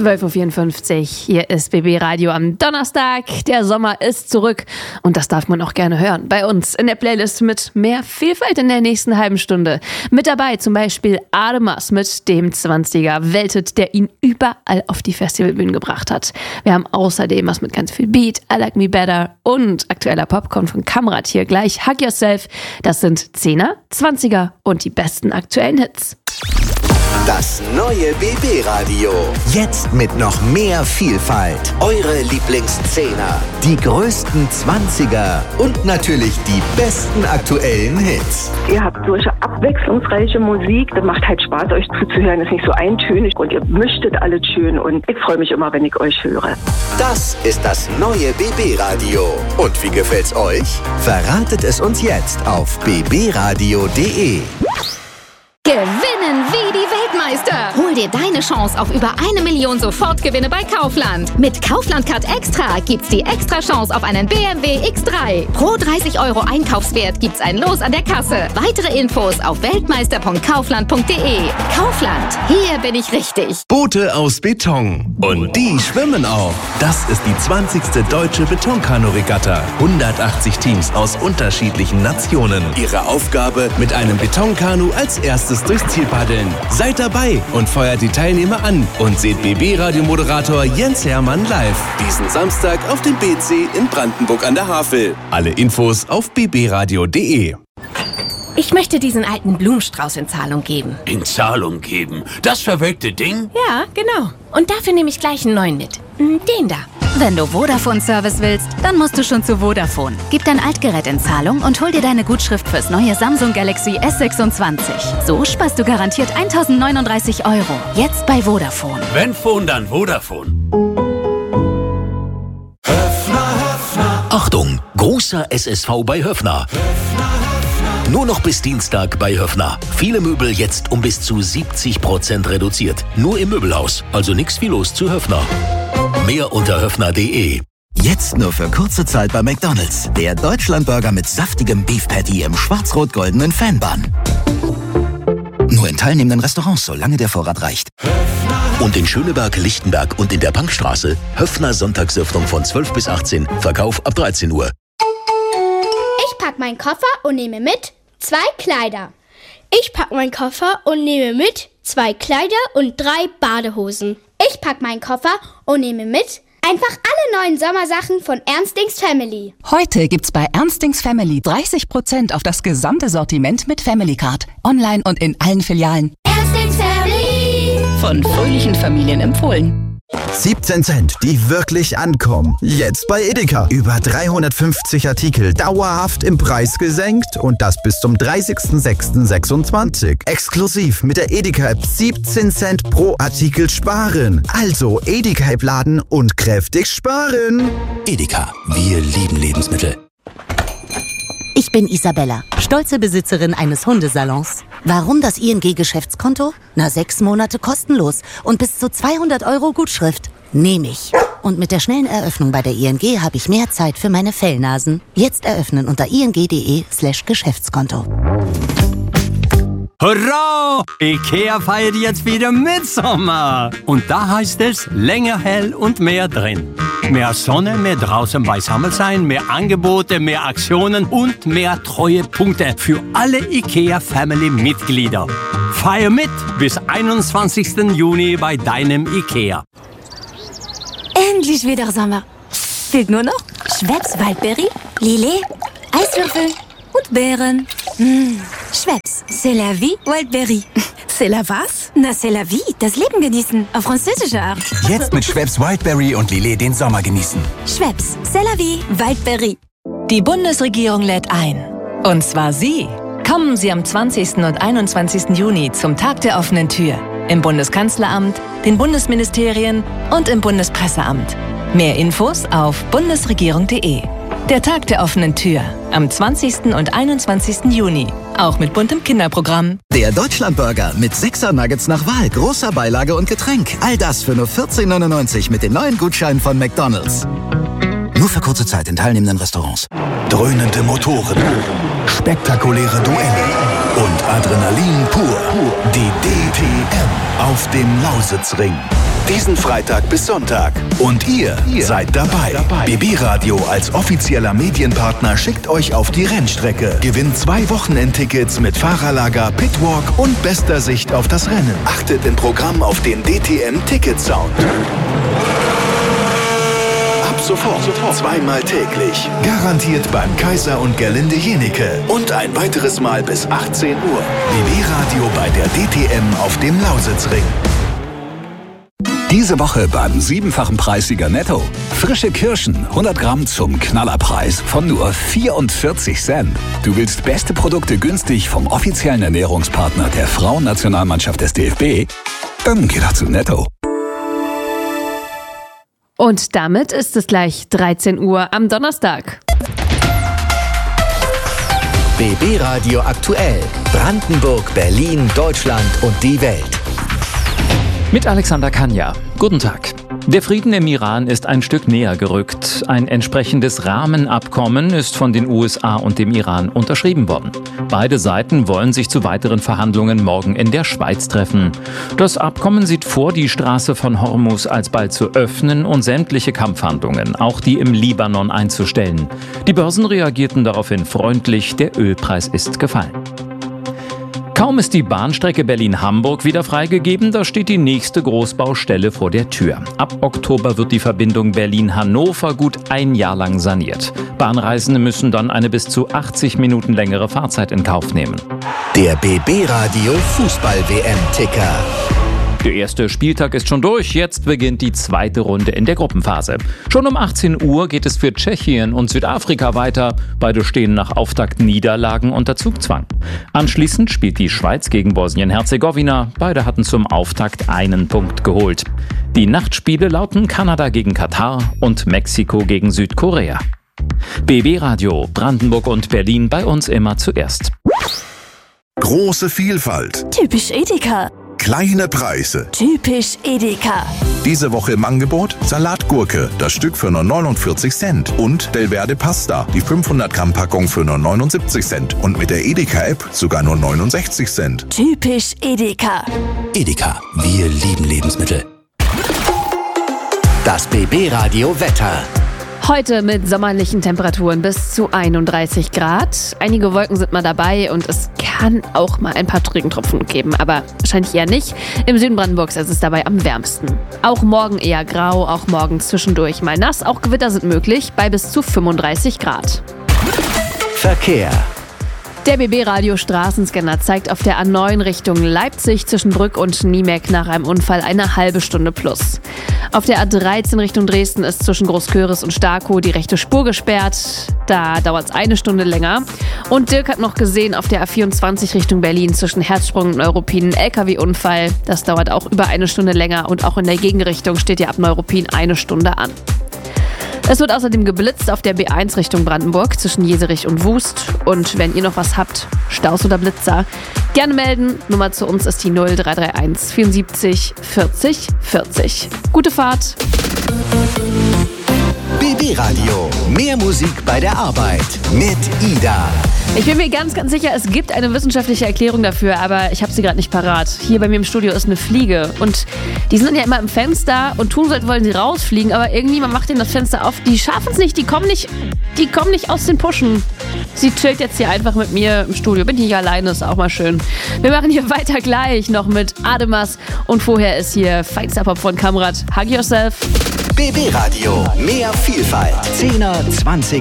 12.54 Uhr. Hier ist BB Radio am Donnerstag. Der Sommer ist zurück und das darf man auch gerne hören. Bei uns in der Playlist mit mehr Vielfalt in der nächsten halben Stunde. Mit dabei zum Beispiel Ademas mit dem 20er Welthit, der ihn überall auf die Festivalbühnen gebracht hat. Wir haben außerdem was mit ganz viel Beat, I Like Me Better und aktueller Popcorn von Kamrat hier gleich. Hug Yourself. Das sind 10er, 20er und die besten aktuellen Hits. Das neue BB-Radio. Jetzt mit noch mehr Vielfalt. Eure Lieblingszehner, die größten 20er und natürlich die besten aktuellen Hits. Ihr habt solche abwechslungsreiche Musik. Das macht halt Spaß, euch zuzuhören. Das ist nicht so eintönig und ihr mischtet alles schön. Und ich freue mich immer, wenn ich euch höre. Das ist das neue BB-Radio. Und wie gefällt's euch? Verratet es uns jetzt auf bbradio.de. Gewinnen wie die Weltmeister! Hol dir deine Chance auf über 1 Million Sofortgewinne bei Kaufland. Mit Kaufland Card Extra gibt's die extra Chance auf einen BMW X3. Pro 30 € Einkaufswert gibt's ein Los an der Kasse. Weitere Infos auf weltmeister.kaufland.de. Kaufland, hier bin ich richtig. Boote aus Beton. Und die schwimmen auch. Das ist die 20. Deutsche Betonkanu-Regatta. 180 Teams aus unterschiedlichen Nationen. Ihre Aufgabe, mit einem Betonkanu als erstes durchs Ziel paddeln. Seid dabei und feuert die Teilnehmer an und seht BB-Radio-Moderator Jens Hermann live. Diesen Samstag auf dem BC in Brandenburg an der Havel. Alle Infos auf bbradio.de. Ich möchte diesen alten Blumenstrauß in Zahlung geben. In Zahlung geben? Das verwelkte Ding? Ja, genau. Und dafür nehme ich gleich einen neuen mit. Den da. Wenn du Vodafone-Service willst, dann musst du schon zu Vodafone. Gib dein Altgerät in Zahlung und hol dir deine Gutschrift fürs neue Samsung Galaxy S26. So sparst du garantiert 1.039 €. Jetzt bei Vodafone. Wenn Phone, dann Vodafone. Achtung, großer SSV bei Höffner. Nur noch bis Dienstag bei Höffner. Viele Möbel jetzt um bis zu 70% reduziert. Nur im Möbelhaus, also nix wie los zu Höffner. Mehr unter höffner.de. Jetzt nur für kurze Zeit bei McDonald's. Der Deutschlandburger mit saftigem Beef Patty im schwarz-rot-goldenen Fanbun. Nur in teilnehmenden Restaurants, solange der Vorrat reicht. Und in Schöneberg, Lichtenberg und in der Bankstraße Höffner Sonntagsöffnung von 12 bis 18. Verkauf ab 13 Uhr. Ich pack meinen Koffer und nehme mit 2 Kleider. Ich pack meinen Koffer und nehme mit 2 Kleider und 3 Badehosen. Ich pack meinen Koffer und nehme mit einfach alle neuen Sommersachen von Ernstings Family. Heute gibt's bei Ernstings Family 30% auf das gesamte Sortiment mit Family Card. Online und in allen Filialen. Ernstings Family. Von fröhlichen Familien empfohlen. 17 Cent, die wirklich ankommen. Jetzt bei Edeka. Über 350 Artikel dauerhaft im Preis gesenkt und das bis zum 30.06.26. Exklusiv mit der Edeka-App 17 Cent pro Artikel sparen. Also Edeka-App laden und kräftig sparen. Edeka, wir lieben Lebensmittel. Ich bin Isabella, stolze Besitzerin eines Hundesalons. Warum das ING-Geschäftskonto? 6 Monate kostenlos und bis zu 200 € Gutschrift. Nehme ich. Und mit der schnellen Eröffnung bei der ING habe ich mehr Zeit für meine Fellnasen. Jetzt eröffnen unter ing.de/Geschäftskonto. Hurra! Ikea feiert jetzt wieder Mitsommer. Und da heißt es länger hell und mehr drin. Mehr Sonne, mehr draußen beisammen sein, mehr Angebote, mehr Aktionen und mehr Treuepunkte für alle IKEA-Family-Mitglieder. Feier mit bis 21. Juni bei deinem IKEA. Endlich wieder Sommer. Fehlt nur noch Schweppes Waldbeere, Lillet, Eiswürfel und Beeren. Schweppes, c'est la vie, Wildberry. C'est la was? Na, c'est la vie, das Leben genießen, auf französische Art. Jetzt mit Schweppes Wildberry und Lillet den Sommer genießen. Schweppes, c'est la vie, Wildberry. Die Bundesregierung lädt ein. Und zwar Sie. Kommen Sie am 20. und 21. Juni zum Tag der offenen Tür. Im Bundeskanzleramt, den Bundesministerien und im Bundespresseamt. Mehr Infos auf bundesregierung.de. Der Tag der offenen Tür am 20. und 21. Juni. Auch mit buntem Kinderprogramm. Der Deutschlandburger mit 6er Nuggets nach Wahl, großer Beilage und Getränk. All das für nur 14,99 mit den neuen Gutscheinen von McDonald's. Nur für kurze Zeit in teilnehmenden Restaurants. Dröhnende Motoren, spektakuläre Duelle und Adrenalin pur. Die DTM auf dem Lausitzring. Diesen Freitag bis Sonntag. Und ihr seid dabei. BB Radio als offizieller Medienpartner schickt euch auf die Rennstrecke. Gewinnt 2 Wochenendtickets mit Fahrerlager, Pitwalk und bester Sicht auf das Rennen. Achtet im Programm auf den DTM-Ticket-Sound. Ab sofort 2-mal täglich. Garantiert beim Kaiser und Gerlinde Jenecke. Und ein weiteres Mal bis 18 Uhr. BB Radio bei der DTM auf dem Lausitzring. Diese Woche beim 7-fachen Preissieger Netto. Frische Kirschen, 100 Gramm zum Knallerpreis von nur 44 Cent. Du willst beste Produkte günstig vom offiziellen Ernährungspartner der Frauennationalmannschaft des DFB? Dann geh doch zu Netto. Und damit ist es gleich 13 Uhr am Donnerstag. BB Radio aktuell. Brandenburg, Berlin, Deutschland und die Welt. Mit Alexander Kanja. Guten Tag. Der Frieden im Iran ist ein Stück näher gerückt. Ein entsprechendes Rahmenabkommen ist von den USA und dem Iran unterschrieben worden. Beide Seiten wollen sich zu weiteren Verhandlungen morgen in der Schweiz treffen. Das Abkommen sieht vor, die Straße von Hormuz alsbald zu öffnen und sämtliche Kampfhandlungen, auch die im Libanon, einzustellen. Die Börsen reagierten daraufhin freundlich, der Ölpreis ist gefallen. Kaum ist die Bahnstrecke Berlin-Hamburg wieder freigegeben, da steht die nächste Großbaustelle vor der Tür. Ab Oktober wird die Verbindung Berlin-Hannover gut 1 Jahr lang saniert. Bahnreisende müssen dann eine bis zu 80 Minuten längere Fahrzeit in Kauf nehmen. Der BB Radio Fußball-WM-Ticker. Der erste Spieltag ist schon durch, jetzt beginnt die zweite Runde in der Gruppenphase. Schon um 18 Uhr geht es für Tschechien und Südafrika weiter. Beide stehen nach Auftakt-Niederlagen unter Zugzwang. Anschließend spielt die Schweiz gegen Bosnien-Herzegowina. Beide hatten zum Auftakt 1 Punkt geholt. Die Nachtspiele lauten Kanada gegen Katar und Mexiko gegen Südkorea. BB Radio, Brandenburg und Berlin, bei uns immer zuerst. Große Vielfalt. Typisch Edeka. Kleine Preise. Typisch Edeka. Diese Woche im Angebot Salatgurke, das Stück für nur 49 Cent. Und Delverde Pasta, die 500 Gramm Packung für nur 79 Cent. Und mit der Edeka-App sogar nur 69 Cent. Typisch Edeka. Edeka, wir lieben Lebensmittel. Das BB Radio Wetter. Heute mit sommerlichen Temperaturen bis zu 31 Grad. Einige Wolken sind mal dabei und es kann auch mal ein paar Regentropfen geben, aber wahrscheinlich eher nicht. Im Süden Brandenburgs ist es dabei am wärmsten. Auch morgen eher grau, auch morgen zwischendurch mal nass. Auch Gewitter sind möglich bei bis zu 35 Grad. Verkehr. Der BB-Radio Straßenscanner zeigt auf der A9 Richtung Leipzig zwischen Brück und Niemeck nach einem Unfall eine halbe Stunde plus. Auf der A13 Richtung Dresden ist zwischen Großköris und Starkow die rechte Spur gesperrt. Da dauert es 1 Stunde länger. Und Dirk hat noch gesehen, auf der A24 Richtung Berlin zwischen Herzsprung und Neuruppin ein LKW-Unfall. Das dauert auch über 1 Stunde länger und auch in der Gegenrichtung steht ja ab Neuruppin 1 Stunde an. Es wird außerdem geblitzt auf der B1 Richtung Brandenburg zwischen Jeserich und Wust. Und wenn ihr noch was habt, Staus oder Blitzer, gerne melden. Nummer zu uns ist die 0331 74 40 40. Gute Fahrt. BB Radio. Mehr Musik bei der Arbeit mit Ida. Ich bin mir ganz, ganz sicher, es gibt eine wissenschaftliche Erklärung dafür, aber ich habe sie gerade nicht parat. Hier bei mir im Studio ist eine Fliege und die sind dann ja immer im Fenster und tun so, als wollen sie rausfliegen, aber irgendwie, man macht ihnen das Fenster auf, die schaffen es nicht, die kommen nicht aus den Puschen. Sie chillt jetzt hier einfach mit mir im Studio, bin hier alleine, ist auch mal schön. Wir machen hier weiter gleich noch mit Ademas und vorher ist hier feinster Pop von Kamrat. Hug yourself. BB Radio, mehr Vielfalt. 10er, 20er.